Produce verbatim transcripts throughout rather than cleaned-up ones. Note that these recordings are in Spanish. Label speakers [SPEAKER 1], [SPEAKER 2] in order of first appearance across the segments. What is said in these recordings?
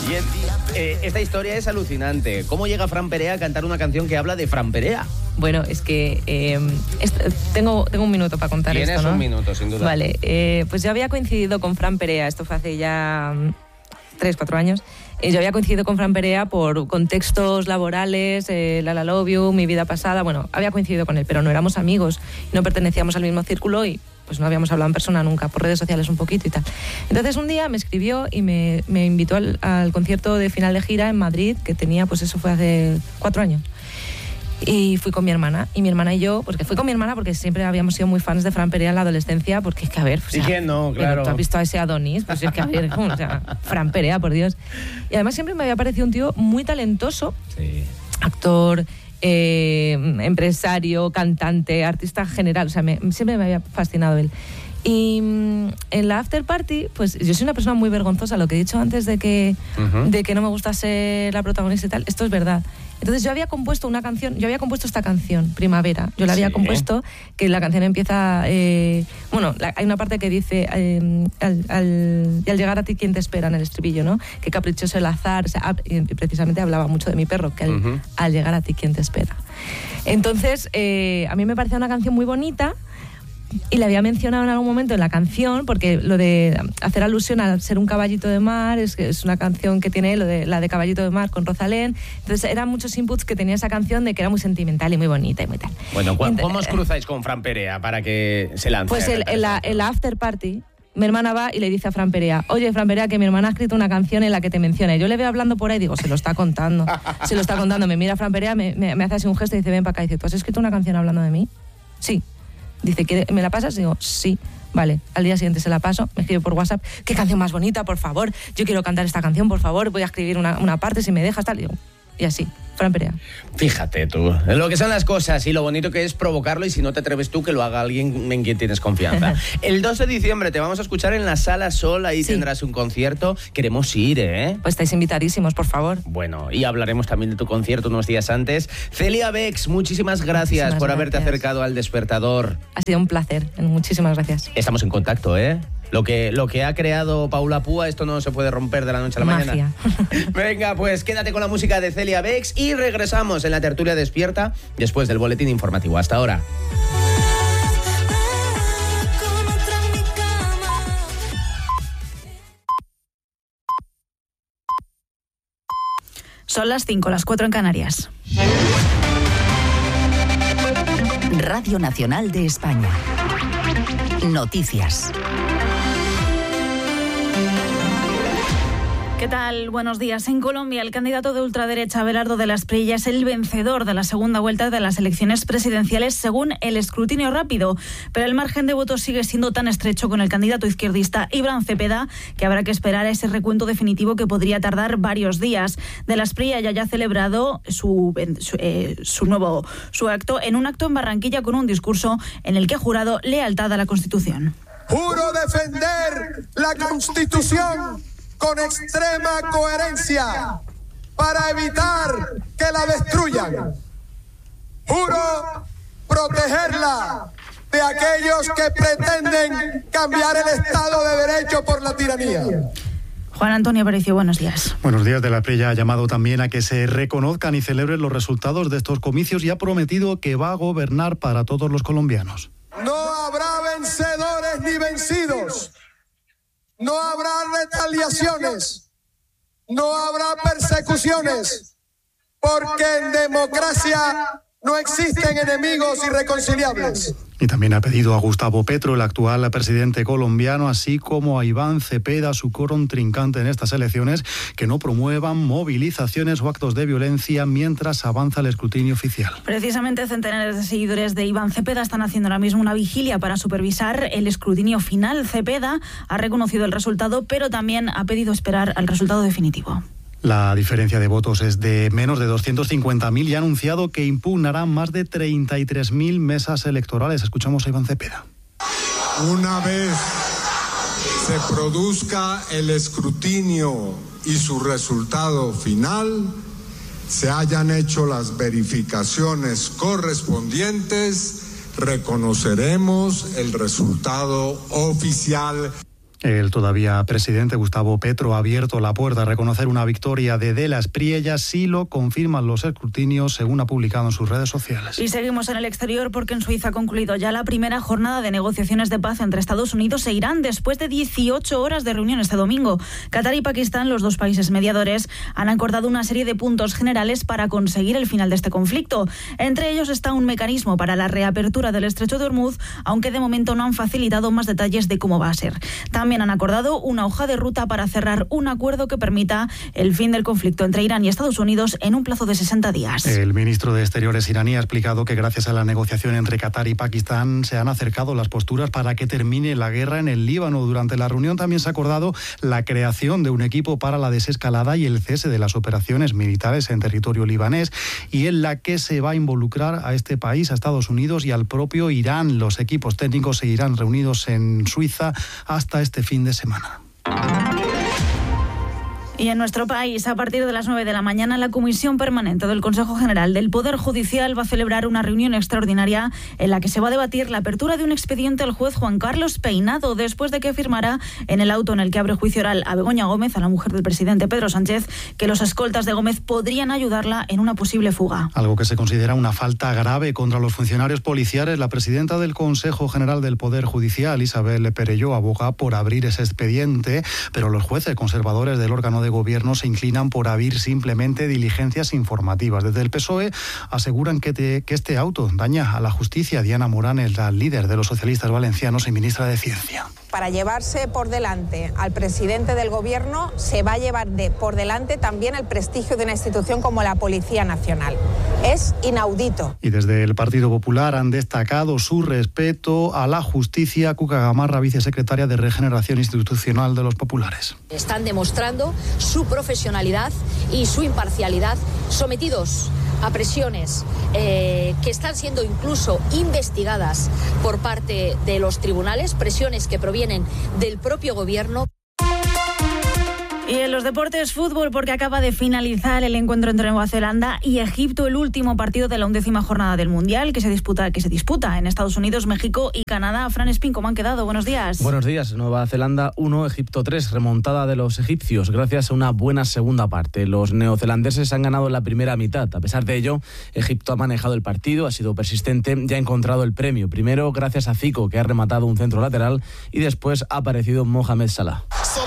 [SPEAKER 1] Y es, eh, esta historia es alucinante. ¿Cómo llega Fran Perea a cantar una canción que habla de Fran Perea?
[SPEAKER 2] Bueno, es que eh, est- tengo, tengo un minuto para contar
[SPEAKER 1] Tienes
[SPEAKER 2] esto, ¿no?
[SPEAKER 1] un minuto, sin duda.
[SPEAKER 2] Vale, eh, pues yo había coincidido con Fran Perea, esto fue hace ya mm, tres, cuatro años. Eh, yo había coincidido con Fran Perea por contextos laborales, eh, La La Love You, Mi Vida Pasada. Bueno, había coincidido con él, pero no éramos amigos, no pertenecíamos al mismo círculo y pues no habíamos hablado en persona nunca, por redes sociales un poquito y tal. Entonces un día me escribió y me, me invitó al, al concierto de final de gira en Madrid, que tenía, pues eso fue hace cuatro años. Y fui con mi hermana, y mi hermana y yo, porque fui con mi hermana porque siempre habíamos sido muy fans de Fran Perea en la adolescencia, porque es que, a ver... O sea,
[SPEAKER 1] ¿y quién no? Claro.
[SPEAKER 2] ¿tú has visto a ese Adonis? Pues es que, a ver, o sea, Fran Perea, por Dios. Y además siempre me había parecido un tío muy talentoso,
[SPEAKER 1] Sí.
[SPEAKER 2] actor, eh, empresario, cantante, artista general, o sea, me, siempre me había fascinado él. Y mm, en la after party, pues yo soy una persona muy vergonzosa, lo que he dicho antes de que,
[SPEAKER 1] Uh-huh.
[SPEAKER 2] de que no me gusta ser la protagonista y tal, esto es verdad. Entonces yo había compuesto una canción, yo había compuesto esta canción, Primavera, yo la había
[SPEAKER 1] Sí.
[SPEAKER 2] compuesto, que la canción empieza, eh, bueno, la, hay una parte que dice, eh, al, al, y al llegar a ti, ¿quién te espera? En el estribillo, ¿no? Qué caprichoso el azar, o sea, y precisamente hablaba mucho de mi perro, que al,
[SPEAKER 1] Uh-huh.
[SPEAKER 2] al llegar a ti, ¿quién te espera? Entonces, eh, a mí me parecía una canción muy bonita, y la había mencionado en algún momento en la canción, porque lo de hacer alusión a ser un caballito de mar es, es una canción que tiene lo de, la de Caballito de Mar con Rosalén. Entonces eran muchos inputs que tenía esa canción de que era muy sentimental y muy bonita y muy tal.
[SPEAKER 1] Bueno, ¿cu-
[SPEAKER 2] Ent-
[SPEAKER 1] ¿cómo os cruzáis con Fran Perea para que se lance?
[SPEAKER 2] Pues
[SPEAKER 1] a
[SPEAKER 2] el-
[SPEAKER 1] cantar
[SPEAKER 2] en, la,
[SPEAKER 1] esta
[SPEAKER 2] en la after party, mi hermana va y le dice a Fran Perea: oye, Fran Perea, que mi hermana ha escrito una canción en la que te menciona. Y yo le veo hablando por ahí y digo, se lo está contando. Se lo está contando. Me mira Fran Perea, me, me, me hace así un gesto y dice, ven para acá. Y dice, ¿tú has escrito una canción hablando de mí? Sí. Dice, ¿quiere- ¿me la pasas? Digo, sí. Vale, al día siguiente se la paso, me escribe por WhatsApp, qué canción más bonita, por favor, yo quiero cantar esta canción, por favor, voy a escribir una, una parte, si me dejas, tal. Digo, y así, Fran Perea.
[SPEAKER 1] Fíjate tú, lo que son las cosas y lo bonito que es provocarlo, y si no te atreves tú, que lo haga alguien en quien tienes confianza. El dos de diciembre te vamos a escuchar en la Sala Sol, ahí
[SPEAKER 2] Sí.
[SPEAKER 1] tendrás un concierto. Queremos ir, ¿eh?
[SPEAKER 2] Pues estáis invitadísimos, por favor.
[SPEAKER 1] Bueno, y hablaremos también de tu concierto unos días antes. Celia Bex, muchísimas gracias
[SPEAKER 2] Muchísimas
[SPEAKER 1] por haberte
[SPEAKER 2] gracias.
[SPEAKER 1] acercado al Despertador.
[SPEAKER 2] Ha sido un placer, muchísimas gracias.
[SPEAKER 1] Estamos en contacto, ¿eh? Lo que, lo que ha creado Paula Púa, esto no se puede romper de la noche a la
[SPEAKER 2] Magia.
[SPEAKER 1] mañana. Venga, pues quédate con la música de Celia Bex y regresamos en la tertulia despierta después del boletín informativo. Hasta ahora.
[SPEAKER 3] Son las cinco, las cuatro en Canarias.
[SPEAKER 4] Radio Nacional de España. Noticias.
[SPEAKER 3] ¿Qué tal? Buenos días. En Colombia, el candidato de ultraderecha Abelardo de la Espriella es el vencedor de la segunda vuelta de las elecciones presidenciales según el escrutinio rápido. Pero el margen de votos sigue siendo tan estrecho con el candidato izquierdista Iván Cepeda que habrá que esperar a ese recuento definitivo que podría tardar varios días. De la Espriella ya ha celebrado su, su, eh, su nuevo su acto en un acto en Barranquilla con un discurso en el que ha jurado lealtad a la Constitución.
[SPEAKER 5] Juro defender la Constitución con extrema coherencia para evitar que la destruyan. Juro protegerla de aquellos que pretenden cambiar el Estado de Derecho por la tiranía.
[SPEAKER 3] Juan Antonio Aparicio, buenos días.
[SPEAKER 6] Buenos días. De la Espriella ha llamado también a que se reconozcan y celebren los resultados de estos comicios y ha prometido que va a gobernar para todos los colombianos.
[SPEAKER 5] No habrá vencedores ni vencidos. No habrá retaliaciones, no habrá persecuciones, porque en democracia no existen enemigos irreconciliables.
[SPEAKER 6] Y también ha pedido a Gustavo Petro, el actual presidente colombiano, así como a Iván Cepeda, su contrincante en estas elecciones, que no promuevan movilizaciones o actos de violencia mientras avanza el escrutinio oficial.
[SPEAKER 3] Precisamente centenares de seguidores de Iván Cepeda están haciendo ahora mismo una vigilia para supervisar el escrutinio final. Cepeda ha reconocido el resultado, pero también ha pedido esperar al resultado definitivo.
[SPEAKER 6] La diferencia de votos es de menos de doscientos cincuenta mil y ha anunciado que impugnará más de treinta y tres mil mesas electorales. Escuchamos a Iván Cepeda.
[SPEAKER 7] Una vez se produzca el escrutinio y su resultado final, se hayan hecho las verificaciones correspondientes, reconoceremos el resultado oficial.
[SPEAKER 6] El todavía presidente Gustavo Petro ha abierto la puerta a reconocer una victoria de De la Espriella si lo confirman los escrutinios, según ha publicado en sus redes sociales.
[SPEAKER 3] Y seguimos en el exterior porque en Suiza ha concluido ya la primera jornada de negociaciones de paz entre Estados Unidos e Irán después de dieciocho horas de reunión este domingo. Qatar y Pakistán, los dos países mediadores, han acordado una serie de puntos generales para conseguir el final de este conflicto. Entre ellos está un mecanismo para la reapertura del estrecho de Hormuz, aunque de momento no han facilitado más detalles de cómo va a ser. También han acordado una hoja de ruta para cerrar un acuerdo que permita el fin del conflicto entre Irán y Estados Unidos en un plazo de sesenta días.
[SPEAKER 6] El ministro de Exteriores iraní ha explicado que gracias a la negociación entre Qatar y Pakistán se han acercado las posturas para que termine la guerra en el Líbano. Durante la reunión también se ha acordado la creación de un equipo para la desescalada y el cese de las operaciones militares en territorio libanés, y en la que se va a involucrar a este país, a Estados Unidos y al propio Irán. Los equipos técnicos seguirán reunidos en Suiza hasta este fin de semana.
[SPEAKER 3] Y en nuestro país, a partir de las nueve de la mañana, la Comisión Permanente del Consejo General del Poder Judicial va a celebrar una reunión extraordinaria en la que se va a debatir la apertura de un expediente al juez Juan Carlos Peinado, después de que afirmara en el auto en el que abre juicio oral a Begoña Gómez, a la mujer del presidente Pedro Sánchez, que los escoltas de Gómez podrían ayudarla en una posible fuga.
[SPEAKER 6] Algo que se considera una falta grave contra los funcionarios policiales. La presidenta del Consejo General del Poder Judicial, Isabel Perelló, aboga por abrir ese expediente, pero los jueces conservadores del órgano de gobierno se inclinan por abrir simplemente diligencias informativas. Desde el P S O E aseguran que, te, que este auto daña a la justicia. Diana Morán es la líder de los socialistas valencianos y ministra de Ciencia.
[SPEAKER 8] Para llevarse por delante al presidente del gobierno se va a llevar de, por delante también el prestigio de una institución como la Policía Nacional. Es inaudito.
[SPEAKER 6] Y desde el Partido Popular han destacado su respeto a la justicia. Cuca Gamarra, vicesecretaria de Regeneración Institucional de los Populares.
[SPEAKER 9] Están demostrando su profesionalidad y su imparcialidad, sometidos a presiones eh, que están siendo incluso investigadas por parte de los tribunales, presiones que provienen del propio gobierno.
[SPEAKER 3] Y en los deportes, fútbol, porque acaba de finalizar el encuentro entre Nueva Zelanda y Egipto, el último partido de la undécima jornada del Mundial, que se disputa, que se disputa en Estados Unidos, México y Canadá. Fran Espín, ¿cómo han quedado? Buenos días.
[SPEAKER 10] Buenos días. Nueva Zelanda uno, Egipto tres, remontada de los egipcios, gracias a una buena segunda parte. Los neozelandeses han ganado la primera mitad. A pesar de ello, Egipto ha manejado el partido, ha sido persistente y ha encontrado el premio. Primero, gracias a Zico, que ha rematado un centro lateral, y después ha aparecido Mohamed Salah.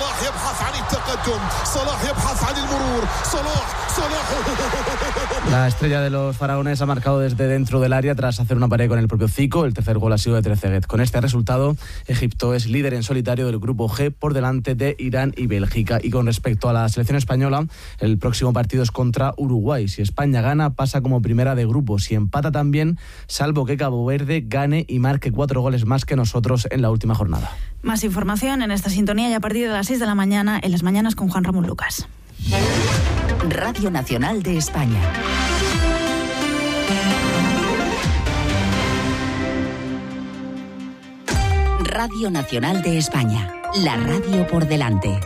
[SPEAKER 10] La estrella de los faraones ha marcado desde dentro del área tras hacer una pared con el propio Zico. El tercer gol ha sido de Trezeguet. Con este resultado, Egipto es líder en solitario del grupo G por delante de Irán y Bélgica. Y con respecto a la selección española, el próximo partido es contra Uruguay. Si España gana, pasa como primera de grupo. Si empata también, salvo que Cabo Verde gane y marque cuatro goles más que nosotros en la última jornada.
[SPEAKER 3] Más información en esta sintonía y a partir de las seis de la mañana, en Las Mañanas con Juan Ramón Lucas.
[SPEAKER 4] Radio Nacional de España. Radio Nacional de España. La radio por delante.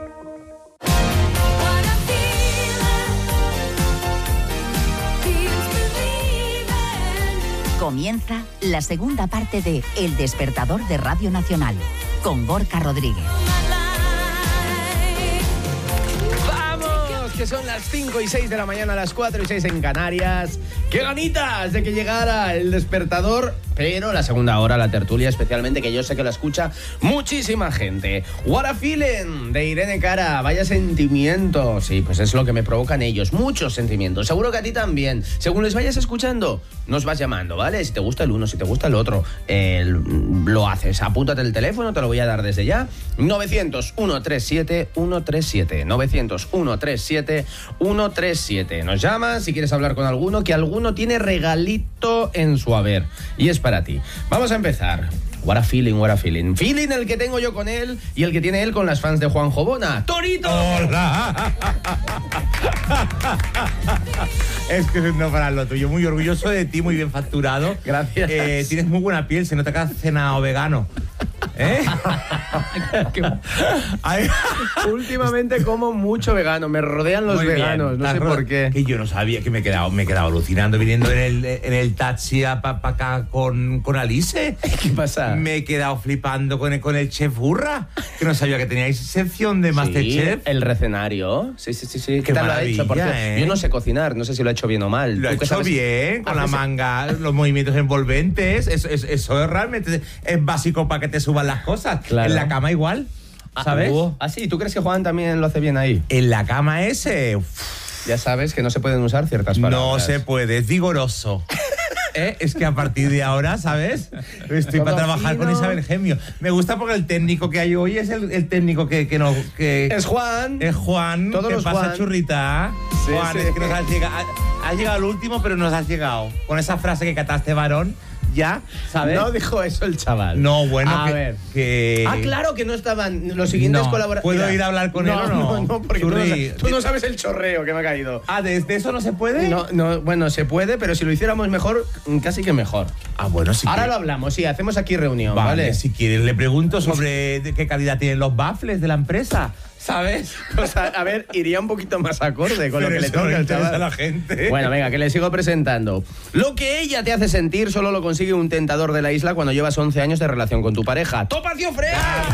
[SPEAKER 4] Comienza la segunda parte de El Despertador de Radio Nacional con Gorka Rodríguez.
[SPEAKER 1] Que son las cinco y seis de la mañana, las cuatro y seis en Canarias. ¡Qué ganitas de que llegara el despertador! Pero la segunda hora, la tertulia, especialmente, que yo sé que la escucha muchísima gente. What a Feeling, de Irene Cara. Vaya sentimientos. Sí, pues es lo que me provocan ellos. Muchos sentimientos. Seguro que a ti también. Según les vayas escuchando, nos vas llamando, ¿vale? Si te gusta el uno, si te gusta el otro, eh, lo haces. Apúntate el teléfono, te lo voy a dar desde ya. novecientos, ciento treinta y siete, ciento treinta y siete. novecientos, ciento treinta y siete, ciento treinta y siete. Nos llamas si quieres hablar con alguno, que alguno tiene regalito en su haber. Y es para ti. Vamos a empezar. What a feeling, what a feeling. Feeling el que tengo yo con él y el que tiene él con las fans de Juanjo Bona. ¡Torito!
[SPEAKER 11] ¡Hola! Es que no para lo tuyo. Muy orgulloso de ti, muy bien facturado.
[SPEAKER 1] Gracias.
[SPEAKER 11] Eh, tienes muy buena piel, se nota que has cenado vegano. ¿Eh?
[SPEAKER 1] Últimamente como mucho vegano, me rodean los
[SPEAKER 11] Muy bien.
[SPEAKER 1] veganos, no sé
[SPEAKER 11] Tan
[SPEAKER 1] por qué.
[SPEAKER 11] Que yo no sabía, que me he quedado, me he quedado alucinando viniendo en el, en el taxi para pa acá con, con Alice.
[SPEAKER 1] ¿Qué pasa?
[SPEAKER 11] Me he quedado flipando con el, con el chef Burra, que no sabía que teníais sección de Masterchef.
[SPEAKER 1] Sí, el recenario. Sí, sí, sí, sí. ¿Qué,
[SPEAKER 11] Qué
[SPEAKER 1] tal lo ha hecho? Porque
[SPEAKER 11] maravilla, ¿eh?
[SPEAKER 1] yo no sé cocinar, no sé si lo ha hecho bien o mal.
[SPEAKER 11] Lo ha
[SPEAKER 1] ¿Tú qué
[SPEAKER 11] hecho
[SPEAKER 1] sabes?
[SPEAKER 11] bien, con la
[SPEAKER 1] Haces-
[SPEAKER 11] manga, los movimientos envolventes. Eso, eso, eso es realmente es básico para que te suban las cosas.
[SPEAKER 1] Claro.
[SPEAKER 11] En la cama igual, ¿sabes?
[SPEAKER 1] Ah, ah, sí, ¿tú crees que Juan también lo hace bien ahí?
[SPEAKER 11] En la cama ese, uf,
[SPEAKER 1] Ya sabes que no se pueden usar ciertas palabras.
[SPEAKER 11] no se puede, es vigoroso. ¿Eh? Es que a partir de ahora, ¿sabes? Estoy
[SPEAKER 1] Todo
[SPEAKER 11] para trabajar
[SPEAKER 1] fino.
[SPEAKER 11] con Isabel Gemio. Me gusta porque el técnico que hay hoy es el, el técnico que, que no... Que,
[SPEAKER 1] Es Juan.
[SPEAKER 11] es Juan.
[SPEAKER 1] Todos
[SPEAKER 11] ¿Qué
[SPEAKER 1] los
[SPEAKER 11] pasa,
[SPEAKER 1] Juan.
[SPEAKER 11] churrita?
[SPEAKER 1] Sí,
[SPEAKER 11] Juan,
[SPEAKER 1] sí.
[SPEAKER 11] es que nos has llegado... Has llegado al último, pero nos has llegado. Con esa frase que cataste, varón, ya, ¿sabes?
[SPEAKER 1] No dijo eso el chaval.
[SPEAKER 11] No, bueno,
[SPEAKER 1] A
[SPEAKER 11] que,
[SPEAKER 1] ver.
[SPEAKER 11] que-
[SPEAKER 1] Ah, claro que no estaban los siguientes
[SPEAKER 11] No.
[SPEAKER 1] colaboradores.
[SPEAKER 11] ¿Puedo
[SPEAKER 1] Mira.
[SPEAKER 11] ir a hablar con
[SPEAKER 1] no,
[SPEAKER 11] él o no?
[SPEAKER 1] No, no, porque tú no,
[SPEAKER 11] Churri.
[SPEAKER 1] sabes, tú no sabes el chorreo que me ha caído.
[SPEAKER 11] Ah, ¿desde eso no se puede?
[SPEAKER 1] No, no, bueno, se puede, pero si lo hiciéramos mejor, casi que mejor.
[SPEAKER 11] Ah, bueno, sí.
[SPEAKER 1] Ahora lo hablamos, sí, hacemos aquí reunión, ¿vale?
[SPEAKER 11] Vale, si quieres le pregunto sobre de qué calidad tienen los baffles de la empresa, ¿sabes?
[SPEAKER 1] O sea, a ver, iría un poquito más acorde con lo
[SPEAKER 11] Pero
[SPEAKER 1] que le
[SPEAKER 11] eso no
[SPEAKER 1] toca al
[SPEAKER 11] interesa
[SPEAKER 1] chaval.
[SPEAKER 11] a la gente.
[SPEAKER 1] Bueno, venga, que le sigo presentando. Lo que ella te hace sentir solo lo consigue un tentador de la isla cuando llevas once años de relación con tu pareja. ¡Topacio Fresh!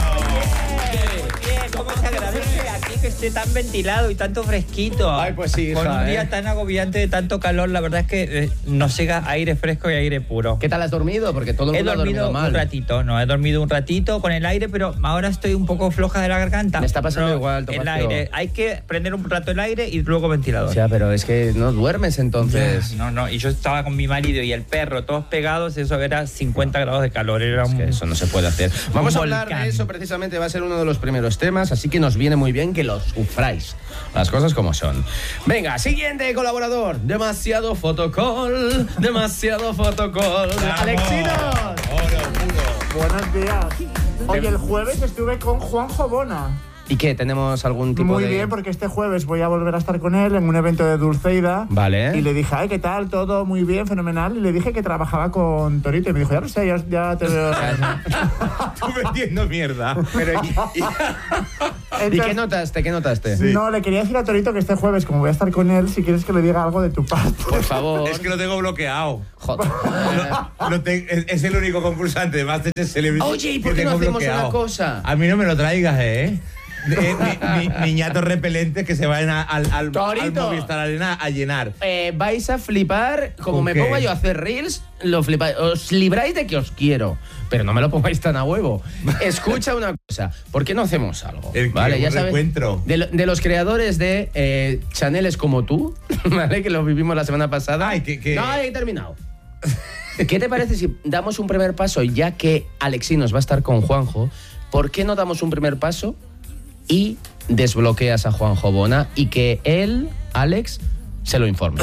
[SPEAKER 12] Bien, ¿cómo se agradece aquí que esté tan ventilado y tanto fresquito?
[SPEAKER 1] Ay, pues sí,
[SPEAKER 12] Con
[SPEAKER 1] hija,
[SPEAKER 12] un día
[SPEAKER 1] ¿eh?
[SPEAKER 12] tan agobiante de tanto calor, la verdad es que eh, nos llega aire fresco y aire puro.
[SPEAKER 1] ¿Qué tal has dormido? Porque todo el
[SPEAKER 12] He
[SPEAKER 1] mundo
[SPEAKER 12] dormido,
[SPEAKER 1] ha dormido mal.
[SPEAKER 12] un ratito, no, he dormido un ratito con el aire, pero ahora estoy un poco floja de la garganta.
[SPEAKER 1] Me está pasando
[SPEAKER 12] No,
[SPEAKER 1] igual,
[SPEAKER 12] el
[SPEAKER 1] Topacio.
[SPEAKER 12] aire. Hay que prender un rato el aire y luego ventilador.
[SPEAKER 1] O sea, pero es que no duermes entonces.
[SPEAKER 12] No, no, y yo estaba con mi marido y el perro, todos pegados, eso era cincuenta grados de calor. Era un...
[SPEAKER 1] Que eso no se puede hacer. Vamos a hablar
[SPEAKER 12] volcán.
[SPEAKER 1] de eso precisamente, va a ser uno de los primeros temas, así que nos viene muy bien que los sufráis. Las cosas como son. Venga, siguiente colaborador. Demasiado fotocall, demasiado fotocall. Alexinos.
[SPEAKER 13] Buenos días. Oye, el jueves estuve con Juanjo Bona.
[SPEAKER 1] ¿Y qué? ¿Tenemos algún tipo
[SPEAKER 13] Muy
[SPEAKER 1] de...?
[SPEAKER 13] bien, porque este jueves voy a volver a estar con él en un evento de Dulceida.
[SPEAKER 1] Vale.
[SPEAKER 13] Y le dije, ay, ¿qué tal? Todo muy bien, fenomenal. Y le dije que trabajaba con Torito. Y me dijo, ya lo sé, ya, ya te veo.
[SPEAKER 11] Tú metiendo mierda.
[SPEAKER 1] Pero, ¿y, y- ¿y qué notaste? ¿Qué notaste?
[SPEAKER 13] No, le quería decir a Torito que este jueves, como voy a estar con él, si quieres que le diga algo de tu parte.
[SPEAKER 1] Por favor.
[SPEAKER 11] Es que lo tengo bloqueado.
[SPEAKER 1] Joder.
[SPEAKER 11] Lo- lo te- es, es el único concursante de Masterchef Celebrity.
[SPEAKER 1] Oye, ¿y por
[SPEAKER 11] que
[SPEAKER 1] qué no
[SPEAKER 11] tengo
[SPEAKER 1] hacemos
[SPEAKER 11] bloqueado.
[SPEAKER 1] una cosa?
[SPEAKER 11] A mí no me lo traigas, ¿eh? Eh, ni- ni- niñatos repelentes que se vayan a- al, al, al
[SPEAKER 1] Torito.
[SPEAKER 11] Movistar Arena a llenar.
[SPEAKER 1] Eh, vais a flipar, como
[SPEAKER 11] ¿Con
[SPEAKER 1] me
[SPEAKER 11] qué?
[SPEAKER 1] ponga yo a hacer reels, lo flipáis. Os libráis de que os quiero, pero no me lo pongáis tan a huevo. Escucha una cosa, ¿por qué no hacemos algo?
[SPEAKER 11] El que
[SPEAKER 1] ¿Vale?
[SPEAKER 11] un
[SPEAKER 1] Ya sabes,
[SPEAKER 11] reencuentro.
[SPEAKER 1] de, lo- de los creadores de eh, Chaneles como tú, ¿vale? Que lo vivimos la semana pasada.
[SPEAKER 11] Ay, que- que-
[SPEAKER 1] No, he terminado. ¿Qué te parece si damos un primer paso, ya que Alexinos va a estar con Juanjo? ¿Por qué no damos un primer paso y desbloqueas a Juanjo Bona y que él, Alex, se lo informe?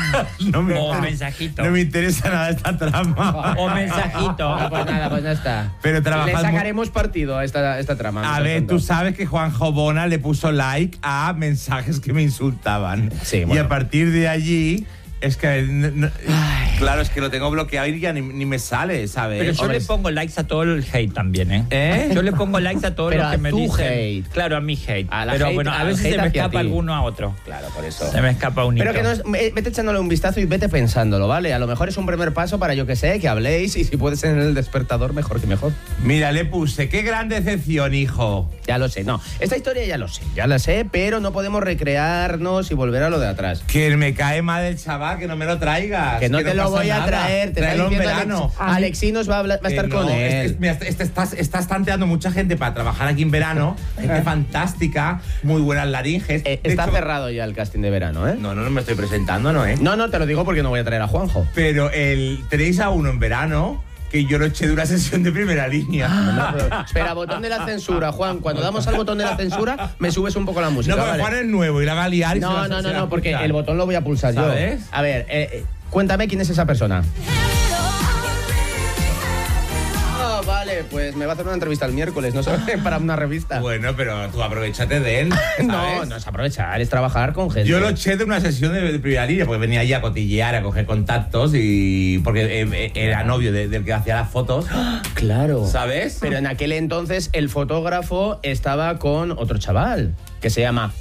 [SPEAKER 11] No me,
[SPEAKER 12] O mensajito.
[SPEAKER 11] no me interesa nada esta trama.
[SPEAKER 12] O mensajito.
[SPEAKER 1] Ah, pues nada, pues ya está.
[SPEAKER 11] Pero
[SPEAKER 1] Le
[SPEAKER 11] trabajas muy-
[SPEAKER 1] sacaremos partido a esta, a esta trama.
[SPEAKER 11] A
[SPEAKER 1] no
[SPEAKER 11] ver,
[SPEAKER 1] seas
[SPEAKER 11] tú
[SPEAKER 1] tonto.
[SPEAKER 11] sabes que Juanjo Bona le puso like a mensajes que me insultaban.
[SPEAKER 1] Sí,
[SPEAKER 11] Y
[SPEAKER 1] bueno.
[SPEAKER 11] a partir de allí, es que. no- no- claro, es que lo tengo bloqueado y ya ni, ni me sale, ¿sabes?
[SPEAKER 12] Pero yo
[SPEAKER 11] Hombre,
[SPEAKER 12] le pongo likes a todo el hate también, ¿eh?
[SPEAKER 11] ¿Eh?
[SPEAKER 12] Yo le pongo likes a todos
[SPEAKER 1] Pero
[SPEAKER 12] los que
[SPEAKER 1] a
[SPEAKER 12] me
[SPEAKER 1] tu
[SPEAKER 12] dicen.
[SPEAKER 1] hate.
[SPEAKER 12] Claro, a mi hate.
[SPEAKER 1] A la
[SPEAKER 12] Pero
[SPEAKER 1] hate-
[SPEAKER 12] bueno, a
[SPEAKER 1] al
[SPEAKER 12] veces
[SPEAKER 1] hate
[SPEAKER 12] se me
[SPEAKER 1] hacia
[SPEAKER 12] escapa
[SPEAKER 1] ti.
[SPEAKER 12] alguno a otro.
[SPEAKER 1] Claro, por eso.
[SPEAKER 12] Se me escapa un hito.
[SPEAKER 1] Pero que no es- eh, vete echándole un vistazo y vete pensándolo, ¿vale? A lo mejor es un primer paso para, yo que sé, que habléis y si puedes en el despertador, mejor que mejor.
[SPEAKER 11] Mira, le puse, qué gran decepción, hijo.
[SPEAKER 1] Ya lo sé, no. Esta historia ya lo sé, ya la sé, pero no podemos recrearnos y volver a lo de atrás.
[SPEAKER 11] Que me cae mal el chaval, que no me lo traigas.
[SPEAKER 1] Que no te lo
[SPEAKER 11] pasa
[SPEAKER 1] voy a
[SPEAKER 11] nada.
[SPEAKER 1] traer, te está
[SPEAKER 11] Tráelo en
[SPEAKER 1] diciendo
[SPEAKER 11] verano.
[SPEAKER 1] Alex- Alexinos va a, hablar- va a
[SPEAKER 11] Que
[SPEAKER 1] estar
[SPEAKER 11] no,
[SPEAKER 1] con
[SPEAKER 11] es-
[SPEAKER 1] él.
[SPEAKER 11] es- mira, este- estás, estás tanteando mucha gente para trabajar aquí en verano. Gente fantástica, muy buenas laringes.
[SPEAKER 1] Eh,
[SPEAKER 11] De
[SPEAKER 1] está
[SPEAKER 11] hecho-
[SPEAKER 1] cerrado ya el casting de verano, ¿eh?
[SPEAKER 11] No, no, no me estoy presentando, ¿no, eh?
[SPEAKER 1] No, no, te lo digo porque no voy a traer a Juanjo.
[SPEAKER 11] Pero el tenéis a uno en verano que yo lo eché de una sesión de primera línea.
[SPEAKER 1] No, pero- espera, botón de la censura, Juan. Cuando damos al botón de la censura, me subes un poco la música.
[SPEAKER 11] No, porque
[SPEAKER 1] ¿vale?
[SPEAKER 11] Juan es nuevo y la va a liar y se va-
[SPEAKER 1] No, no,
[SPEAKER 11] se
[SPEAKER 1] no,
[SPEAKER 11] va a
[SPEAKER 1] no, porque
[SPEAKER 11] escuchar.
[SPEAKER 1] el botón lo voy a pulsar yo.
[SPEAKER 11] ¿Sabes?
[SPEAKER 1] A ver, eh, eh, cuéntame quién es esa persona. vale, pues me va a hacer una entrevista el miércoles, no sé, para una revista.
[SPEAKER 11] Bueno, pero tú aprovechate de él.
[SPEAKER 1] No,
[SPEAKER 11] ¿sabes?
[SPEAKER 1] no es aprovechar, es trabajar con gente.
[SPEAKER 11] Yo lo eché de una sesión de, de primera línea, porque venía allí a cotillear, a coger contactos y. Porque eh, era novio de, del que hacía las fotos.
[SPEAKER 1] Claro.
[SPEAKER 11] ¿Sabes?
[SPEAKER 1] Pero en aquel entonces el fotógrafo estaba con otro chaval que se llama.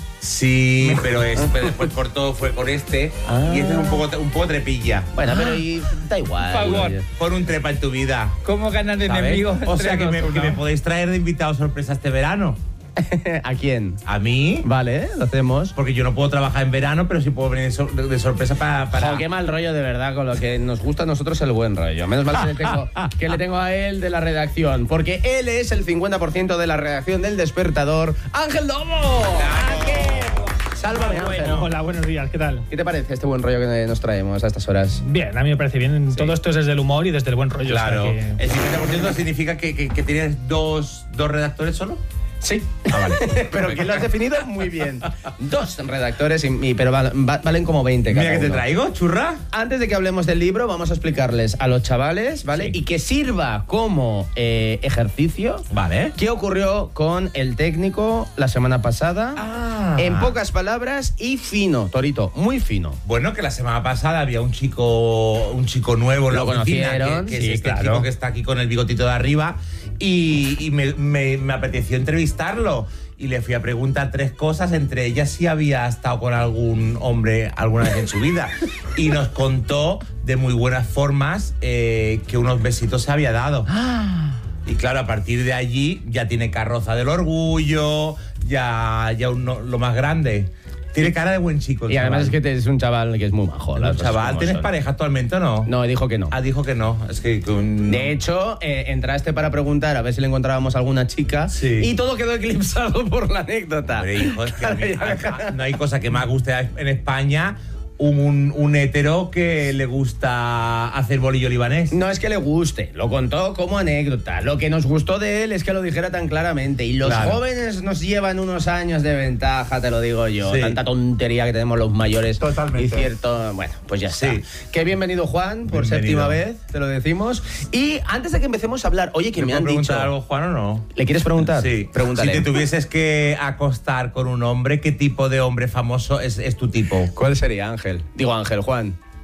[SPEAKER 11] Sí, pero es, pero después cortó, fue con este.
[SPEAKER 1] Ah.
[SPEAKER 11] Y este es un poco, un poco trepilla.
[SPEAKER 1] Bueno, pero y, da igual.
[SPEAKER 12] Por favor.
[SPEAKER 11] Pon un trepa en tu vida.
[SPEAKER 12] ¿Cómo ganan de
[SPEAKER 11] ¿sabes?
[SPEAKER 12] enemigos?
[SPEAKER 11] O sea, que me,
[SPEAKER 12] Tres, dos,
[SPEAKER 11] que me
[SPEAKER 12] uno.
[SPEAKER 11] podéis traer de invitado sorpresa este verano.
[SPEAKER 1] ¿A quién?
[SPEAKER 11] ¿A mí?
[SPEAKER 1] Vale, lo hacemos.
[SPEAKER 11] Porque yo no puedo trabajar en verano, pero sí puedo venir de, sor- de sorpresa para... para...
[SPEAKER 1] Jo, qué mal rollo de verdad, con lo que nos gusta a nosotros el buen rollo. Menos mal que le tengo, que le tengo a él de la redacción, porque él es el cincuenta por ciento de la redacción del Despertador, Ángel Lobo. Sálvame, Ángel.
[SPEAKER 14] Bueno, hola, buenos días, ¿qué tal?
[SPEAKER 1] ¿Qué te parece este buen rollo que nos traemos a estas horas?
[SPEAKER 14] Bien, a mí me parece bien. Todo esto es desde el humor y desde el buen rollo.
[SPEAKER 11] Claro.
[SPEAKER 14] o sea que-
[SPEAKER 11] ¿El cincuenta por ciento significa que, que, que tienes dos, dos redactores solo?
[SPEAKER 1] Sí.
[SPEAKER 11] Ah, vale.
[SPEAKER 1] Pero que lo has definido muy bien. Dos redactores, y, y- pero val- va- valen como veinte cada
[SPEAKER 11] Mira que te
[SPEAKER 1] uno.
[SPEAKER 11] traigo, churra.
[SPEAKER 1] Antes de que hablemos del libro, vamos a explicarles a los chavales, ¿vale?
[SPEAKER 11] Sí.
[SPEAKER 1] Y que sirva como eh, ejercicio.
[SPEAKER 11] Vale.
[SPEAKER 1] ¿Qué ocurrió con el técnico la semana pasada?
[SPEAKER 11] Ah.
[SPEAKER 1] En pocas palabras y fino, Torito, muy fino.
[SPEAKER 11] Bueno, que la semana pasada había un chico un chico nuevo en la
[SPEAKER 1] Lo
[SPEAKER 11] oficina,
[SPEAKER 1] conocieron,
[SPEAKER 11] que, que
[SPEAKER 1] sí,
[SPEAKER 11] es este
[SPEAKER 1] claro.
[SPEAKER 11] chico que está aquí con el bigotito de arriba, y, y me, me- me apeteció entrevistarlo. Y le fui a preguntar tres cosas, entre ellas si había estado con algún hombre alguna vez en su vida. Y nos contó de muy buenas formas eh, que unos besitos se había dado. Y claro, a partir de allí ya tiene carroza del orgullo, ya, ya uno- lo más grande. Tiene cara de buen chico. el
[SPEAKER 1] Y además
[SPEAKER 11] chaval.
[SPEAKER 1] es que te- es un chaval que es muy majo.
[SPEAKER 11] Un
[SPEAKER 1] las cosas
[SPEAKER 11] chaval,
[SPEAKER 1] como
[SPEAKER 11] ¿tienes
[SPEAKER 1] son.
[SPEAKER 11] pareja actualmente o no?
[SPEAKER 1] No, dijo que no.
[SPEAKER 11] Ah, dijo que no. Es que con...
[SPEAKER 1] De hecho, eh, entraste para preguntar a ver si le encontrábamos alguna chica
[SPEAKER 11] Sí.
[SPEAKER 1] y todo quedó eclipsado por la anécdota.
[SPEAKER 11] Hombre, hijo, es que a mí- a- no hay cosa que más guste en España un, un hétero que le gusta hacer bolillo libanés.
[SPEAKER 1] No es que le guste, lo contó como anécdota. Lo que nos gustó de él es que lo dijera tan claramente. Y los
[SPEAKER 11] Claro.
[SPEAKER 1] jóvenes nos llevan unos años de ventaja, te lo digo yo.
[SPEAKER 11] Sí.
[SPEAKER 1] Tanta tontería que tenemos los mayores.
[SPEAKER 13] Totalmente.
[SPEAKER 1] Y cierto, bueno, pues ya está.
[SPEAKER 11] Sí.
[SPEAKER 1] Qué bienvenido, Juan, por
[SPEAKER 11] Bienvenido.
[SPEAKER 1] séptima vez, te lo decimos. Y antes de que empecemos a hablar, oye, que
[SPEAKER 11] ¿Me
[SPEAKER 1] me
[SPEAKER 11] puedo
[SPEAKER 1] han
[SPEAKER 11] preguntar
[SPEAKER 1] dicho...
[SPEAKER 11] algo, Juan, o no?
[SPEAKER 1] ¿Le quieres preguntar?
[SPEAKER 11] Sí.
[SPEAKER 1] Pregúntale.
[SPEAKER 11] Si te tuvieses que acostar con un hombre, ¿qué tipo de hombre famoso es, es tu tipo?
[SPEAKER 1] ¿Cuál sería, Ángel? Digo, Ángel, Juan.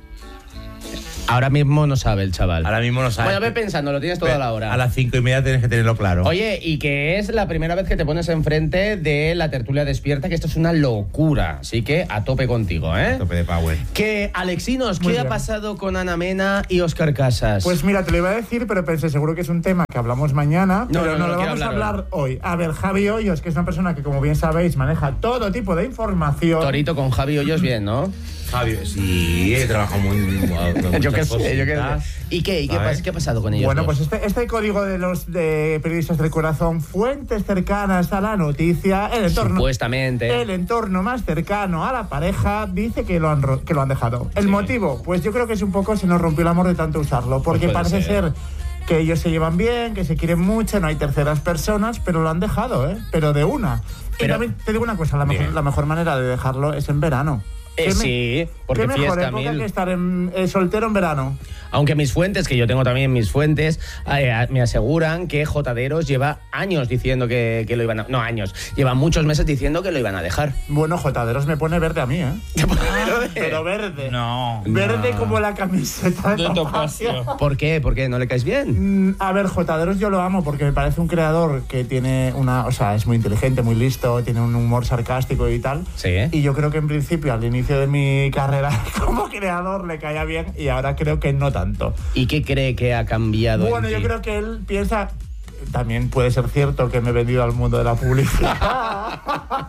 [SPEAKER 1] Ahora mismo no sabe el chaval.
[SPEAKER 11] Ahora mismo no sabes.
[SPEAKER 1] Bueno, ve pensando, lo tienes toda la hora.
[SPEAKER 11] A las cinco y media tienes que tenerlo claro.
[SPEAKER 1] Oye, y que es la primera vez que te pones enfrente de la tertulia despierta, que esto es una locura. Así que a tope contigo, ¿eh?
[SPEAKER 11] Tope de power.
[SPEAKER 1] Que, Alexinos,
[SPEAKER 13] Muy
[SPEAKER 1] ¿qué ha
[SPEAKER 13] bien.
[SPEAKER 1] pasado con Ana Mena y Óscar Casas?
[SPEAKER 13] Pues mira, te lo iba a decir, pero pensé, seguro que es un tema que hablamos mañana,
[SPEAKER 1] No,
[SPEAKER 13] pero
[SPEAKER 1] no,
[SPEAKER 13] no,
[SPEAKER 1] no
[SPEAKER 13] lo
[SPEAKER 1] quiero
[SPEAKER 13] vamos a
[SPEAKER 1] hablar
[SPEAKER 13] hablar hoy. A ver, Javi Hoyos, que es una persona que, como bien sabéis, maneja todo tipo de información.
[SPEAKER 1] Torito con Javi Hoyos, bien, ¿no?
[SPEAKER 11] Javi, sí, he trabajado muy... muy
[SPEAKER 1] yo qué
[SPEAKER 11] muchas
[SPEAKER 1] sé, yo qué
[SPEAKER 11] cositas.
[SPEAKER 1] sé. ¿Y qué? ¿Y qué,
[SPEAKER 11] ¿Sabes?
[SPEAKER 1] pas- qué ha pasado con ellos
[SPEAKER 13] Bueno,
[SPEAKER 1] dos?
[SPEAKER 13] pues este, este código de los de periodistas del corazón, fuentes cercanas a la noticia, el entorno,
[SPEAKER 1] Supuestamente.
[SPEAKER 13] el entorno más cercano a la pareja, dice que lo han, ro- que lo han dejado. ¿El
[SPEAKER 1] Sí.
[SPEAKER 13] motivo? Pues yo creo que es un poco, se nos rompió el amor de tanto usarlo, porque
[SPEAKER 1] Pues puede
[SPEAKER 13] parece
[SPEAKER 1] ser.
[SPEAKER 13] ser que ellos se llevan bien, que se quieren mucho, no hay terceras personas, pero lo han dejado, ¿eh? Pero de una.
[SPEAKER 1] Pero-
[SPEAKER 13] y también te digo una cosa, la mejor,
[SPEAKER 1] Bien.
[SPEAKER 13] la mejor manera de dejarlo es en verano.
[SPEAKER 1] Eh,
[SPEAKER 13] ¿Qué me-
[SPEAKER 1] sí, porque
[SPEAKER 13] ¿Qué mejor
[SPEAKER 1] fiesta
[SPEAKER 13] época
[SPEAKER 1] mil.
[SPEAKER 13] que estar en, eh, soltero en verano?
[SPEAKER 1] Aunque mis fuentes, que yo tengo también mis fuentes, eh, me aseguran que Jotaderos lleva años diciendo que, que lo iban a... No, años. Lleva muchos meses diciendo que lo iban a dejar.
[SPEAKER 13] Bueno, Jotaderos me pone verde a mí, ¿eh? Pero verde.
[SPEAKER 12] No.
[SPEAKER 13] Verde
[SPEAKER 1] No.
[SPEAKER 13] como la camiseta de
[SPEAKER 12] De
[SPEAKER 13] Topacio.
[SPEAKER 12] Topacio.
[SPEAKER 1] ¿Por qué? ¿Por qué? ¿No le caes bien?
[SPEAKER 13] Mm, A ver, Jotaderos yo lo amo porque me parece un creador que tiene una... O sea, es muy inteligente, muy listo, tiene un humor sarcástico y tal.
[SPEAKER 1] Sí, ¿eh?
[SPEAKER 13] Y yo creo que en principio, al inicio de mi carrera como creador, le caía bien y ahora creo que no tanto.
[SPEAKER 1] ¿Y qué cree que ha cambiado en
[SPEAKER 13] Bueno, yo
[SPEAKER 1] ti?
[SPEAKER 13] creo que él piensa... También puede ser cierto que me he vendido al mundo de la publicidad.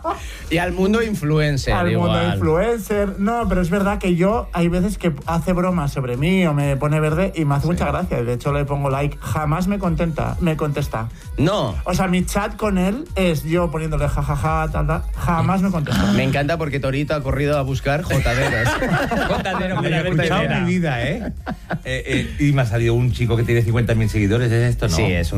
[SPEAKER 1] Y al mundo influencer,
[SPEAKER 13] al
[SPEAKER 1] igual.
[SPEAKER 13] mundo influencer. No, pero es verdad que yo hay veces que hace bromas sobre mí o me pone verde y me hace mucha gracia. De hecho, le pongo like. Jamás me contenta, me contesta.
[SPEAKER 1] No.
[SPEAKER 13] O sea, mi chat con él es yo poniéndole jajaja, tal, tal. Jamás me contesta.
[SPEAKER 1] Me encanta porque Torito ha corrido a buscar jotaderos.
[SPEAKER 12] Jotadero,
[SPEAKER 11] No
[SPEAKER 12] para
[SPEAKER 11] he
[SPEAKER 12] ver
[SPEAKER 11] escuchado
[SPEAKER 12] quién
[SPEAKER 11] en
[SPEAKER 12] era.
[SPEAKER 11] mi vida, ¿eh? Eh, eh, Y me ha salido un chico que tiene cincuenta mil seguidores, ¿es esto? No.
[SPEAKER 1] Sí, es un
[SPEAKER 11] Muy
[SPEAKER 1] tío.
[SPEAKER 11] loco.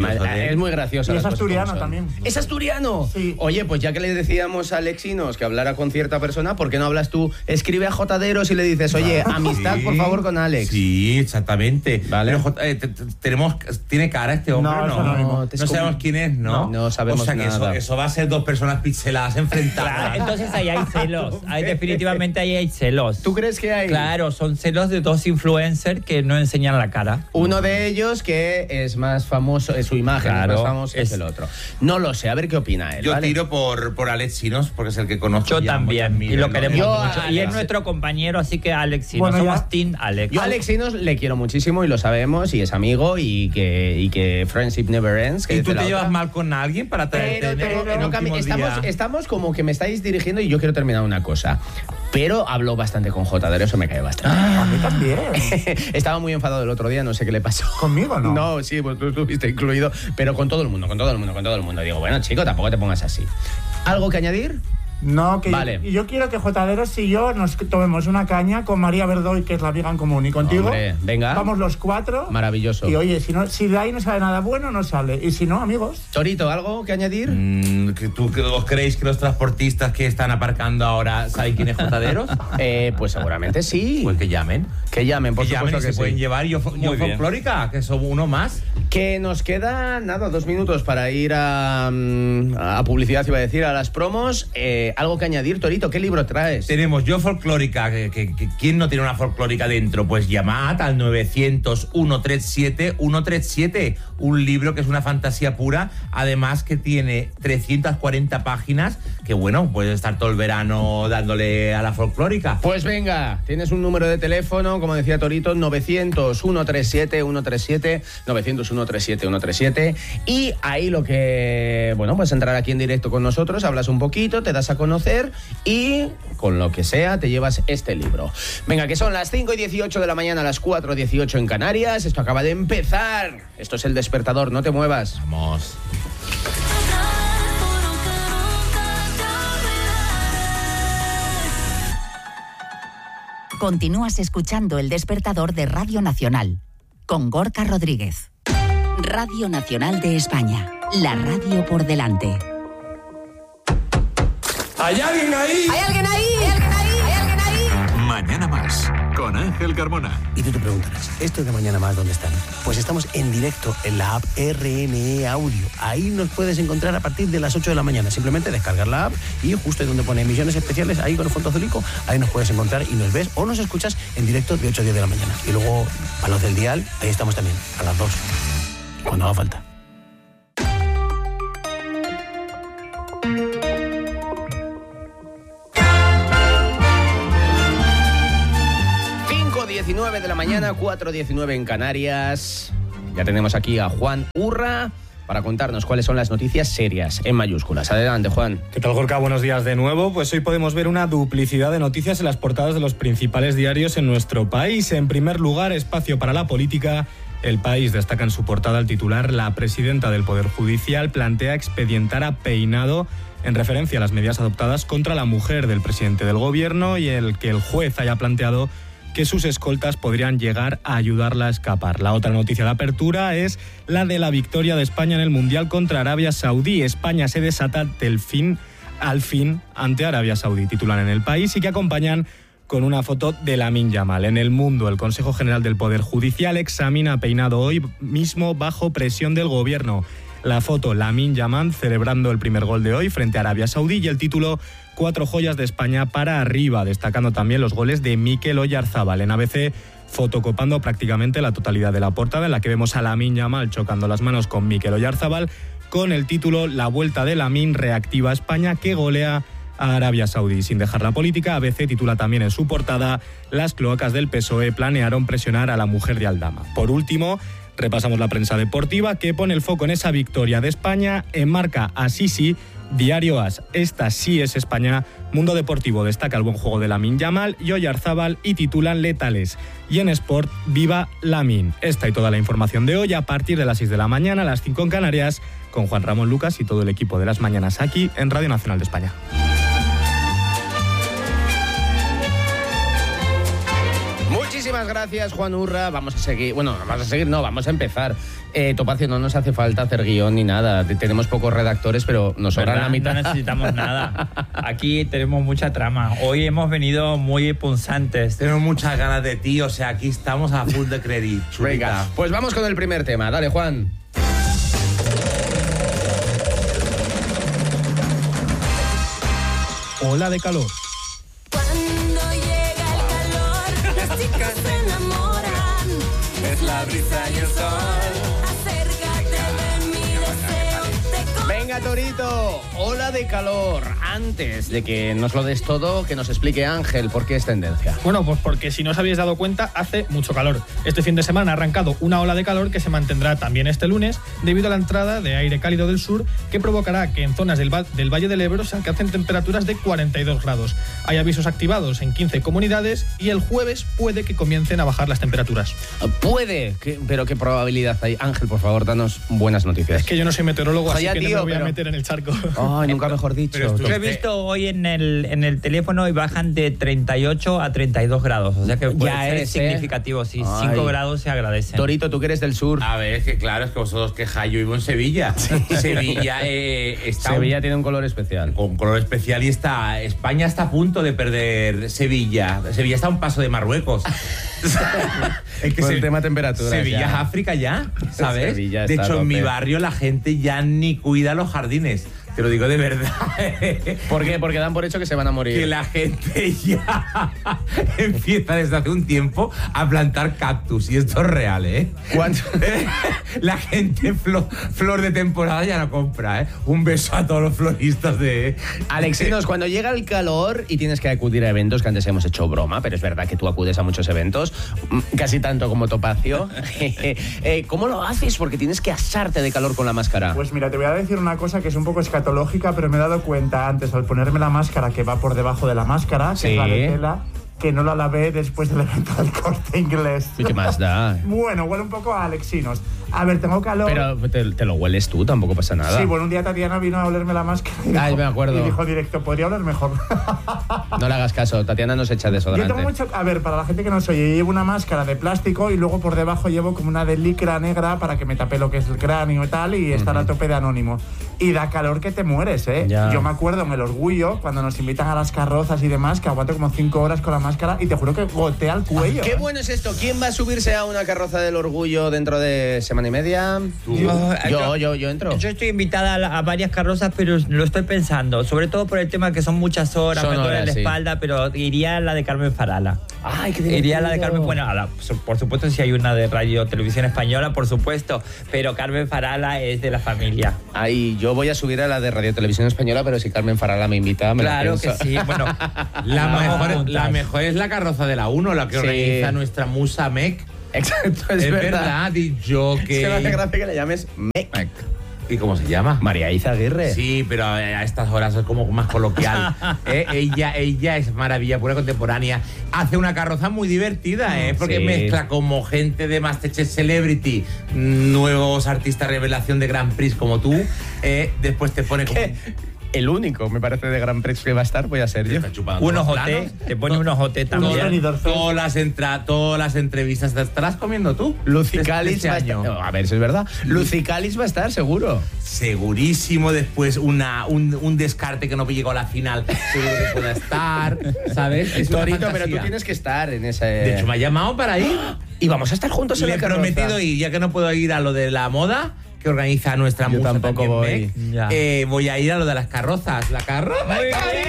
[SPEAKER 1] Además, es muy gracioso.
[SPEAKER 13] Y es asturiano también.
[SPEAKER 1] ¿Es asturiano?
[SPEAKER 13] Sí.
[SPEAKER 1] Oye, pues ya que le decíamos a Alexinos que hablara con cierta persona, ¿por qué no hablas tú? Escribe a Jotaderos y le dices, oye, amistad, por favor, con Alex.
[SPEAKER 11] Sí, exactamente.
[SPEAKER 1] Vale.
[SPEAKER 11] Pero eh, te- te- tenemos, ¿tiene cara este hombre?
[SPEAKER 13] No,
[SPEAKER 11] No,
[SPEAKER 13] eso no mismo.
[SPEAKER 11] no,
[SPEAKER 1] Te es
[SPEAKER 11] sabemos
[SPEAKER 1] como-
[SPEAKER 11] quién es, ¿no?
[SPEAKER 1] No, no sabemos
[SPEAKER 11] O sea que
[SPEAKER 1] nada.
[SPEAKER 11] eso, eso va a ser dos personas pixeladas enfrentadas.
[SPEAKER 12] Claro, entonces ahí hay celos. Ahí definitivamente ahí hay celos.
[SPEAKER 1] ¿Tú crees que hay?
[SPEAKER 12] Claro, son celos de dos influencers que no enseñan la cara.
[SPEAKER 1] Uno de ellos que es más famoso, es su imagen
[SPEAKER 12] Claro,
[SPEAKER 1] es más famosa que
[SPEAKER 12] es-
[SPEAKER 1] el otro. No lo sé, a ver qué opina él.
[SPEAKER 11] Yo
[SPEAKER 1] ¿vale?
[SPEAKER 11] tiro por, por Alexinos, porque es el que conozco.
[SPEAKER 12] Yo
[SPEAKER 11] ya
[SPEAKER 12] también,
[SPEAKER 11] muchas
[SPEAKER 12] y lo
[SPEAKER 11] miles,
[SPEAKER 12] queremos
[SPEAKER 11] ¿no?
[SPEAKER 1] Yo,
[SPEAKER 12] mucho. Y
[SPEAKER 1] Alex-
[SPEAKER 12] es nuestro compañero, así que Alex, y
[SPEAKER 13] Bueno,
[SPEAKER 12] no
[SPEAKER 13] ya-
[SPEAKER 12] somos Team Alex.
[SPEAKER 1] Yo a Alexinos le quiero muchísimo y lo sabemos, y es amigo, y que, y que friendship never ends. Que
[SPEAKER 11] ¿Y
[SPEAKER 1] dice
[SPEAKER 11] tú
[SPEAKER 1] la
[SPEAKER 11] te llevas
[SPEAKER 1] otra.
[SPEAKER 11] mal con alguien para traerte
[SPEAKER 1] Pero,
[SPEAKER 11] en
[SPEAKER 1] pero,
[SPEAKER 11] el
[SPEAKER 1] pero,
[SPEAKER 11] último
[SPEAKER 1] Cami, estamos,
[SPEAKER 11] día?
[SPEAKER 1] estamos como que me estáis dirigiendo y yo quiero terminar una cosa. Pero hablo bastante con Jotadero, eso me cae bastante.
[SPEAKER 13] A mí también.
[SPEAKER 1] Estaba muy enfadado el otro día, no sé qué le pasó.
[SPEAKER 13] ¿Conmigo no?
[SPEAKER 1] No, sí, pues tú estuviste incluido, pero con todo el mundo, con todo el mundo, con todo el mundo. Digo, bueno, chico, tampoco te pongas así. ¿Algo que añadir?
[SPEAKER 13] No, que
[SPEAKER 1] Vale.
[SPEAKER 13] yo, yo quiero que Jotaderos y yo nos tomemos una caña con María Verdoy, que es la amiga en común, y contigo.
[SPEAKER 1] Hombre, venga.
[SPEAKER 13] Vamos los cuatro.
[SPEAKER 1] Maravilloso.
[SPEAKER 13] Y oye, si, no, si de ahí no sale nada bueno, no sale. Y si no, amigos.
[SPEAKER 1] Torito, ¿algo que añadir?
[SPEAKER 11] Mm, ¿que ¿Tú que- os creéis que los transportistas que están aparcando ahora saben quién es Jotaderos?
[SPEAKER 1] Eh, pues seguramente sí.
[SPEAKER 11] Pues que llamen.
[SPEAKER 1] Que llamen, por
[SPEAKER 11] que llamen
[SPEAKER 1] supuesto
[SPEAKER 11] y
[SPEAKER 1] que
[SPEAKER 11] se pueden
[SPEAKER 1] sí.
[SPEAKER 11] llevar. Yo, yo
[SPEAKER 12] Muy bien.
[SPEAKER 11] folclórica, que son uno más.
[SPEAKER 1] Que nos queda, nada, dos minutos para ir a, mm, a publicidad, iba a decir, a las promos. Eh, ¿Algo que añadir, Torito? ¿Qué libro traes?
[SPEAKER 11] Tenemos yo folclórica, que, que- que- ¿quién no tiene una folclórica dentro? Pues llamad al novecientos, ciento treinta y siete, ciento treinta y siete, un libro que es una fantasía pura, además que tiene trescientas cuarenta páginas, que bueno, puedes estar todo el verano dándole a la folclórica.
[SPEAKER 1] Pues venga, tienes un número de teléfono, como decía Torito, novecientos, ciento treinta y siete, ciento treinta y siete, novecientos, ciento treinta y siete, ciento treinta y siete, y ahí lo que, bueno, pues entrar aquí en directo con nosotros, hablas un poquito, te das a conocer y con lo que sea te llevas este libro. Venga, que son las cinco y dieciocho de la mañana, las cuatro y dieciocho en Canarias, esto acaba de empezar, esto es El Despertador, no te muevas.
[SPEAKER 11] Vamos.
[SPEAKER 4] Continúas escuchando El Despertador de Radio Nacional con Gorka Rodríguez. Radio Nacional de España, la radio por delante.
[SPEAKER 15] ¿Hay alguien ahí?
[SPEAKER 16] ¿Hay alguien ahí? ¿Hay alguien ahí? ¿Hay alguien ahí?
[SPEAKER 15] Mañana más, con Ángel Carmona.
[SPEAKER 17] Y tú te preguntarás, ¿estos de Mañana Más dónde están? Pues estamos en directo en la app R N E Audio. Ahí nos puedes encontrar a partir de las ocho de la mañana. Simplemente descargar la app y justo ahí donde pone emisiones especiales, ahí con el fondo azulico, ahí nos puedes encontrar y nos ves o nos escuchas en directo de ocho a diez de la mañana. Y luego, a los del dial, ahí estamos también, a las dos, cuando haga falta.
[SPEAKER 1] cinco diecinueve de la mañana, cuatro diecinueve en Canarias. Ya tenemos aquí a Juan Urra para contarnos cuáles son las noticias serias en mayúsculas. Adelante, Juan.
[SPEAKER 18] ¿Qué tal, Gorka? Buenos días de nuevo. Pues hoy podemos ver una duplicidad de noticias en las portadas de los principales diarios en nuestro país. En primer lugar, espacio para la política. El País destaca en su portada el titular: la presidenta del Poder Judicial plantea expedientar a Peinado en referencia a las medidas adoptadas contra la mujer del presidente del gobierno y el que el juez haya planteado que sus escoltas podrían llegar a ayudarla a escapar. La otra noticia de apertura es la de la victoria de España en el Mundial contra Arabia Saudí. España se desata del fin al fin ante Arabia Saudí, titulan en El País, y que acompañan con una foto de Lamine Yamal. En El Mundo, el Consejo General del Poder Judicial examina a Peinado hoy mismo bajo presión del gobierno. La foto, Lamine Yamal celebrando el primer gol de hoy frente a Arabia Saudí, y el título, cuatro joyas de España para arriba, destacando también los goles de Mikel Oyarzábal. En A B C, fotocopando prácticamente la totalidad de la portada, en la que vemos a Lamine Yamal chocando las manos con Mikel Oyarzábal, con el título La vuelta de Lamine reactiva a España, que golea a Arabia Saudí. Sin dejar la política, A B C titula también en su portada: las cloacas del P S O E planearon presionar a la mujer de Aldama. Por último, repasamos la prensa deportiva, que pone el foco en esa victoria de España. Enmarca a Sisi, Diario As, esta sí es España. Mundo Deportivo destaca el buen juego de Lamine Yamal y Oyarzábal y titulan letales. Y en Sport, viva Lamine. Esta y toda la información de hoy a partir de las seis de la mañana, a las cinco en Canarias, con Juan Ramón Lucas y todo el equipo de Las Mañanas aquí en Radio Nacional de España.
[SPEAKER 1] Muchísimas gracias, Juan Urra. Vamos a seguir, bueno, vamos a seguir, no, vamos a empezar. Eh, Topacio, no nos hace falta hacer guión ni nada. Tenemos pocos redactores, pero nos sobran la mitad.
[SPEAKER 12] No necesitamos nada. Aquí tenemos mucha trama. Hoy hemos venido muy punzantes.
[SPEAKER 11] Tenemos muchas ganas de ti, o sea, aquí estamos a full de crédito.
[SPEAKER 1] Venga, pues vamos con el primer tema. Dale, Juan.
[SPEAKER 14] Ola de calor.
[SPEAKER 16] Cuando llega el calor, las chicas se enamoran. Es la brisa y el sol. Acércate de mi deseo. Te
[SPEAKER 1] Venga, Torito, ola de calor. Antes de que nos lo des todo, que nos explique Ángel por qué es tendencia.
[SPEAKER 14] Bueno, pues porque si no os habéis dado cuenta, hace mucho calor. Este fin de semana ha arrancado una ola de calor que se mantendrá también este lunes debido a la entrada de aire cálido del sur que provocará que en zonas del, va- del Valle del Ebro se alcancen temperaturas de cuarenta y dos grados. Hay avisos activados en quince comunidades y el jueves puede que comiencen a bajar las temperaturas.
[SPEAKER 1] Puede, ¿Qué, pero qué probabilidad hay. Ángel, por favor, danos buenas noticias.
[SPEAKER 14] Es que yo no soy meteorólogo, así
[SPEAKER 1] Joder,
[SPEAKER 14] que
[SPEAKER 1] tío,
[SPEAKER 14] no me voy
[SPEAKER 1] pero...
[SPEAKER 14] a meter en el charco.
[SPEAKER 1] Ay, nunca mejor dicho.
[SPEAKER 12] Pero yo he visto hoy en el, en el teléfono y bajan de treinta y ocho a treinta y dos grados. O sea que puede
[SPEAKER 1] Ya
[SPEAKER 12] ser
[SPEAKER 1] es,
[SPEAKER 12] significativo. Sí,
[SPEAKER 1] Ay.
[SPEAKER 12] cinco grados se agradecen.
[SPEAKER 1] Torito, tú que eres del sur.
[SPEAKER 11] A ver, es que claro, es que vosotros quejáis, yo vivo en Sevilla. Sevilla eh, está
[SPEAKER 1] Sevilla
[SPEAKER 11] un,
[SPEAKER 1] tiene un color especial.
[SPEAKER 11] con color especial y está España está a punto de perder Sevilla. Sevilla está a un paso de Marruecos. Es
[SPEAKER 1] Con el
[SPEAKER 11] Se-
[SPEAKER 1] tema temperatura.
[SPEAKER 11] Sevilla
[SPEAKER 1] ya.
[SPEAKER 11] es África ya, ¿sabes?
[SPEAKER 1] Sevilla
[SPEAKER 11] De
[SPEAKER 1] está
[SPEAKER 11] hecho,
[SPEAKER 1] a
[SPEAKER 11] en mi
[SPEAKER 1] tope.
[SPEAKER 11] barrio la gente ya ni cuida los jardines. Te lo digo de verdad.
[SPEAKER 1] ¿Por qué? Porque dan por hecho que se van a morir.
[SPEAKER 11] Que la gente ya empieza desde hace un tiempo a plantar cactus. Y esto es real, ¿eh?
[SPEAKER 1] ¿Cuánto?
[SPEAKER 11] La gente flor, flor de temporada ya no compra, ¿eh? Un beso a todos los floristas de...
[SPEAKER 1] Alexinos, cuando llega el calor y tienes que acudir a eventos, que antes hemos hecho broma, pero es verdad que tú acudes a muchos eventos, casi tanto como Topacio, eh, ¿cómo lo haces? Porque tienes que asarte de calor con la máscara.
[SPEAKER 13] Pues mira, te voy a decir una cosa que es un poco escatológica, pero me he dado cuenta antes al ponerme la máscara que va por debajo de la máscara, que
[SPEAKER 1] Sí.
[SPEAKER 13] es la de tela, que no la lavé después del evento del Corte Inglés.
[SPEAKER 1] ¿Y qué más da?
[SPEAKER 13] Bueno, huele un poco a Alexinos. A ver, tengo calor.
[SPEAKER 1] Pero te, te lo hueles tú, tampoco pasa nada.
[SPEAKER 13] Sí, bueno, un día Tatiana vino a olerme la máscara y
[SPEAKER 1] Ay,
[SPEAKER 13] dijo,
[SPEAKER 1] me acuerdo.
[SPEAKER 13] y dijo directo, podría oler mejor.
[SPEAKER 1] No le hagas caso, Tatiana nos echa
[SPEAKER 13] Yo
[SPEAKER 1] desodorante.
[SPEAKER 13] tengo mucho... A ver, para la gente que no se oye, yo llevo una máscara de plástico y luego por debajo llevo como una de licra negra para que me tape lo que es el cráneo y tal y estar a tope de anónimo. Y da calor que te mueres, ¿eh?
[SPEAKER 1] Ya.
[SPEAKER 13] Yo me acuerdo en el Orgullo, cuando nos invitan a las carrozas y demás, que aguanto como cinco horas con la máscara y te juro que gotea el cuello.
[SPEAKER 1] Qué bueno es esto. ¿Quién va a subirse a una carroza del orgullo dentro de semana y media?
[SPEAKER 12] Tú.
[SPEAKER 1] Yo, yo, yo entro.
[SPEAKER 12] Yo estoy invitada a, la- a varias carrozas, pero lo estoy pensando. Sobre todo por el tema que son muchas horas,
[SPEAKER 1] Son
[SPEAKER 12] me duele
[SPEAKER 1] horas,
[SPEAKER 12] la
[SPEAKER 1] sí.
[SPEAKER 12] espalda, pero iría a la de Carmen Farala.
[SPEAKER 1] Ay, qué
[SPEAKER 12] Iría a la de
[SPEAKER 1] divertido.
[SPEAKER 12] Carmen, bueno, a la- por supuesto si hay una de Radio Televisión Española, por supuesto, pero Carmen Farala es de la familia.
[SPEAKER 1] Ay, yo voy a subir a la de Radio Televisión Española, pero si Carmen Farala me invita, me lo
[SPEAKER 12] Claro que
[SPEAKER 1] pienso.
[SPEAKER 12] sí, bueno,
[SPEAKER 11] La
[SPEAKER 12] vamos
[SPEAKER 11] mejor,
[SPEAKER 12] juntas.
[SPEAKER 11] la mejor es la carroza de la uno, la que
[SPEAKER 1] Sí.
[SPEAKER 11] organiza nuestra musa Mec.
[SPEAKER 1] Exacto, es,
[SPEAKER 11] Es
[SPEAKER 1] verdad.
[SPEAKER 11] verdad, y yo que...
[SPEAKER 1] Se me hace gracia que le llames Mec.
[SPEAKER 11] ¿Y cómo se llama?
[SPEAKER 1] María Izaguirre.
[SPEAKER 11] Sí, pero a estas horas es como más coloquial. ¿eh? Ella, ella es maravilla pura contemporánea. Hace una carroza muy divertida, ¿eh? Porque
[SPEAKER 1] Sí.
[SPEAKER 11] mezcla como gente de Masterchef Celebrity, nuevos artistas revelación de Grand Prix como tú. ¿eh? Después te pone como...
[SPEAKER 1] El único, me parece, de Gran Prix que va a estar, voy a ser yo.
[SPEAKER 12] Un ojote, te pone un ojote también.
[SPEAKER 11] Todas las, entra, todas las entrevistas te estarás comiendo tú.
[SPEAKER 1] Lucicalis
[SPEAKER 11] este
[SPEAKER 1] va a
[SPEAKER 11] año.
[SPEAKER 1] estar. No, a ver si es verdad. Lucicalis va a estar, seguro.
[SPEAKER 11] Segurísimo. Después una, un, un descarte que no llegó a la final. Seguro que pueda estar. ¿Sabes? Es una
[SPEAKER 1] Torito, pero
[SPEAKER 11] fantasía.
[SPEAKER 1] tú tienes que estar en ese.
[SPEAKER 11] De hecho, me ha llamado para ir.
[SPEAKER 1] Y vamos a estar juntos en
[SPEAKER 11] Le
[SPEAKER 1] la
[SPEAKER 11] he
[SPEAKER 1] carroza.
[SPEAKER 11] prometido ir, ya que no puedo ir a lo de la moda que organiza nuestra
[SPEAKER 1] Yo
[SPEAKER 11] musa
[SPEAKER 1] tampoco
[SPEAKER 11] también,
[SPEAKER 1] voy.
[SPEAKER 11] Meg,
[SPEAKER 1] Ya.
[SPEAKER 11] eh, voy a ir a lo de las carrozas. La carroza.
[SPEAKER 12] Muy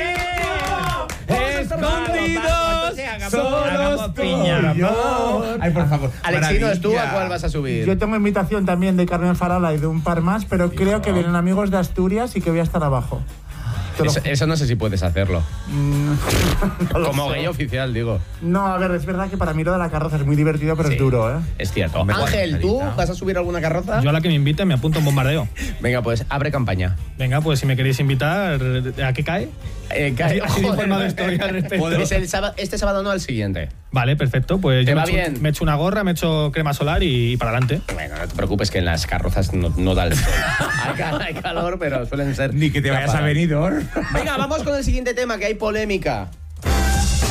[SPEAKER 11] ¡Escondidos!
[SPEAKER 12] Hagamos
[SPEAKER 11] Solos
[SPEAKER 12] piña.
[SPEAKER 11] tú y yo. Ay, por favor.
[SPEAKER 1] Alexinos, ¿tú a
[SPEAKER 11] maravilla.
[SPEAKER 1] cuál vas a subir?
[SPEAKER 13] Yo tengo invitación también de Carmen Farala y de un par más, pero creo que vienen amigos de Asturias y que voy a estar abajo. Te lo
[SPEAKER 1] Eso, eso no sé si puedes hacerlo.
[SPEAKER 13] No lo
[SPEAKER 1] Como
[SPEAKER 13] sé.
[SPEAKER 1] gay oficial, digo.
[SPEAKER 13] No, a ver, es verdad que para mí lo de la carroza es muy divertido, pero
[SPEAKER 1] Sí.
[SPEAKER 13] es duro, ¿eh?
[SPEAKER 1] Es cierto. Ángel, ¿tú vas a subir alguna carroza?
[SPEAKER 14] Yo a la que me inviten me apunto a un bombardeo.
[SPEAKER 1] Venga, pues abre campaña.
[SPEAKER 14] Venga, pues si me queréis invitar, ¿a qué cae?
[SPEAKER 1] Eh,
[SPEAKER 14] Así- así de
[SPEAKER 1] joder,
[SPEAKER 14] informado estoy al respecto.
[SPEAKER 1] Es el sábado, este sábado no, el siguiente.
[SPEAKER 14] Vale, perfecto. Pues
[SPEAKER 1] ¿Te
[SPEAKER 14] yo me
[SPEAKER 1] va
[SPEAKER 14] echo,
[SPEAKER 1] bien?
[SPEAKER 14] me echo una gorra, me echo crema solar y, y para adelante.
[SPEAKER 1] Bueno, no te preocupes que en las carrozas no, no da el sol. hay, ca- hay calor, pero suelen ser...
[SPEAKER 11] Ni que te vayas a
[SPEAKER 1] tapadas.
[SPEAKER 11] Benidorm.
[SPEAKER 1] Venga, vamos con el siguiente tema, que hay polémica.